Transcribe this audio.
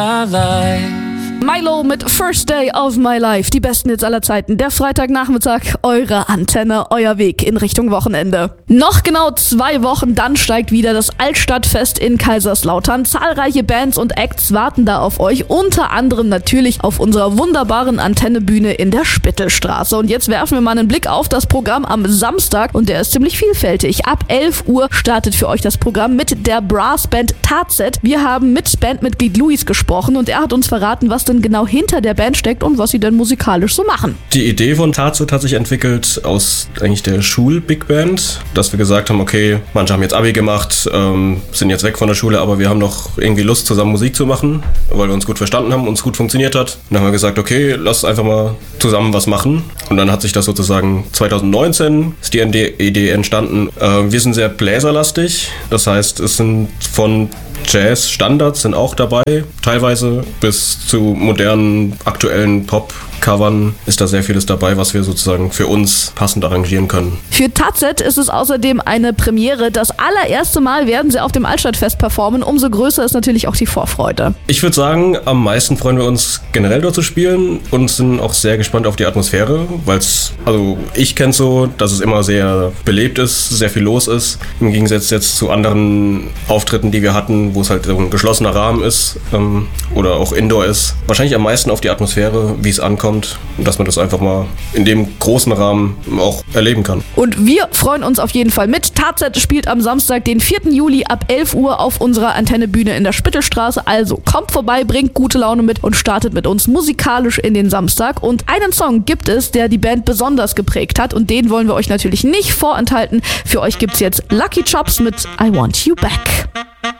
Milo mit First Day of My Life, die besten Hits aller Zeiten. Der Freitagnachmittag, eure Antenne, euer Weg in Richtung Wochenende. Noch genau 2 Wochen, dann steigt wieder das Altstadtfest in Kaiserslautern. Zahlreiche Bands und Acts warten da auf euch, unter anderem natürlich auf unserer wunderbaren Antennebühne in der Spittelstraße. Und jetzt werfen wir mal einen Blick auf das Programm am Samstag und der ist ziemlich vielfältig. Ab 11 Uhr startet für euch das Programm mit der Brassband Tarzet. Wir haben mit Bandmitglied Luis gesprochen und er hat uns verraten, was denn genau hinter der Band steckt und was sie denn musikalisch so machen. Die Idee von Tarzet hat sich entwickelt aus eigentlich der Schul-Big Band, dass wir gesagt haben, okay, manche haben jetzt Abi gemacht, sind jetzt weg von der Schule, aber wir haben noch irgendwie Lust, zusammen Musik zu machen, weil wir uns gut verstanden haben, uns gut funktioniert hat. Und dann haben wir gesagt, okay, lass einfach mal zusammen was machen. Und dann hat sich das sozusagen 2019 ist die Idee entstanden. Wir sind sehr bläserlastig, das heißt, es sind von Jazz-Standards sind auch dabei, teilweise bis zu modernen, aktuellen Pop-Covern ist da sehr vieles dabei, was wir sozusagen für uns passend arrangieren können. Für Tarzet ist es außerdem eine Premiere. Das allererste Mal werden sie auf dem Altstadtfest performen. Umso größer ist natürlich auch die Vorfreude. Ich würde sagen, am meisten freuen wir uns generell dort zu spielen und sind auch sehr gespannt auf die Atmosphäre, weil ich kenne es so, dass es immer sehr belebt ist, sehr viel los ist, im Gegensatz jetzt zu anderen Auftritten, die wir hatten, wo es halt so ein geschlossener Rahmen ist oder auch Indoor ist. Wahrscheinlich am meisten auf die Atmosphäre, wie es ankommt und dass man das einfach mal in dem großen Rahmen auch erleben kann. Und wir freuen uns auf jeden Fall mit. Tarzet spielt am Samstag, den 4. Juli ab 11 Uhr auf unserer Antennebühne in der Spittelstraße. Also kommt vorbei, bringt gute Laune mit und startet mit uns musikalisch in den Samstag. Und einen Song gibt es, der die Band besonders geprägt hat und den wollen wir euch natürlich nicht vorenthalten. Für euch gibt's jetzt Lucky Chops mit I Want You Back.